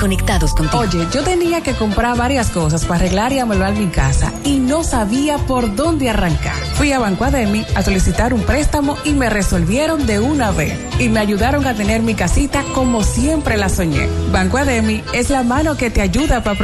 conectados contigo. Oye, yo tenía que comprar varias cosas para arreglar y amueblar mi casa y no sabía por dónde arrancar. Fui a Banco Ademi a solicitar un préstamo y me resolvieron de una vez. Y me ayudaron a tener mi casita como siempre la soñé. Banco Ademi es la mano que te ayuda para